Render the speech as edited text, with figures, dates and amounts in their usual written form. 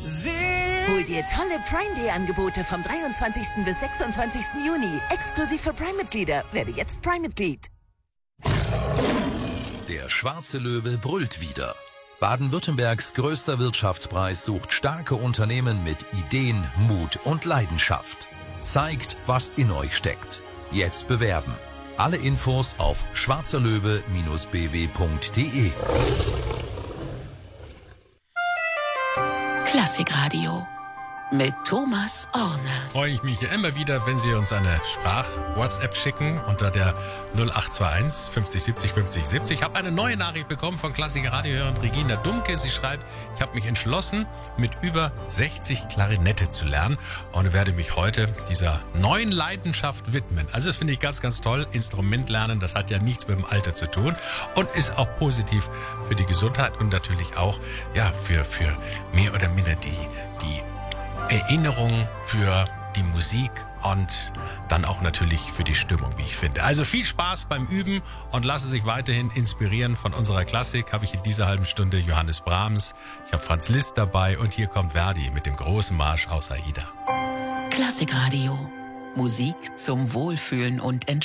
Hol dir tolle Prime Day Angebote vom 23. bis 26. Juni. Exklusiv für Prime-Mitglieder. Werde jetzt Prime-Mitglied. Der Schwarze Löwe brüllt wieder. Baden-Württembergs größter Wirtschaftspreis sucht starke Unternehmen mit Ideen, Mut und Leidenschaft. Zeigt, was in euch steckt. Jetzt bewerben. Alle Infos auf schwarzerlöwe-bw.de. Klassikradio mit Thomas Orne. Freue ich mich immer wieder, wenn Sie uns eine Sprach-WhatsApp schicken unter der 0821 50 70 50 70. Ich habe eine neue Nachricht bekommen von Klassiker-Radiohörerin Regina Dumke. Sie schreibt, ich habe mich entschlossen, mit über 60 Klarinette zu lernen und werde mich heute dieser neuen Leidenschaft widmen. Also das finde ich ganz, ganz toll. Instrument lernen, das hat ja nichts mit dem Alter zu tun und ist auch positiv für die Gesundheit und natürlich auch ja, für mehr oder minder die Erinnerung, für die Musik und dann auch natürlich für die Stimmung, wie ich finde. Also viel Spaß beim Üben und lasse sich weiterhin inspirieren von unserer Klassik. Habe ich in dieser halben Stunde Johannes Brahms, ich habe Franz Liszt dabei und hier kommt Verdi mit dem großen Marsch aus Aida. Klassikradio. Musik zum Wohlfühlen und Entspannen.